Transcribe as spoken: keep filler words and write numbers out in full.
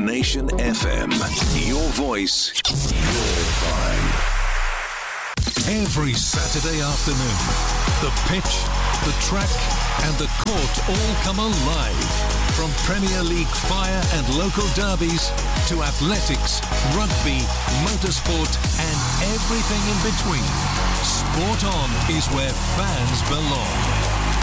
Nation F M. Your voice, your vibe. Every Saturday afternoon, the pitch, the track and the court all come alive. From Premier League fire and local derbies to athletics, rugby, motorsport and everything in between. Sport On is where fans belong.